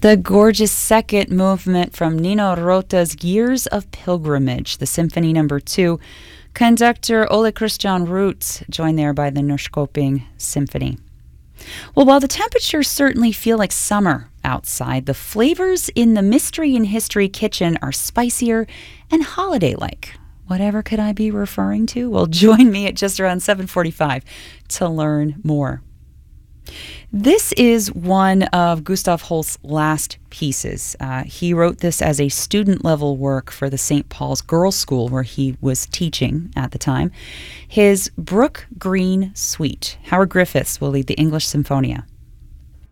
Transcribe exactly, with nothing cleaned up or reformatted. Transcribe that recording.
The gorgeous second movement from Nino Rota's Years of Pilgrimage, the Symphony Number Two. Conductor Ole Christian Ruth, joined there by the Norrköping Symphony. Well, while the temperatures certainly feel like summer outside, the flavors in the Mystery and History kitchen are spicier and holiday-like. Whatever could I be referring to? Well, join me at just around seven forty-five to learn more. This is one of Gustav Holst's last pieces. Uh, he wrote this as a student-level work for the Saint Paul's Girls' School, where he was teaching at the time. His Brook Green Suite. Howard Griffiths will lead the English Symphonia.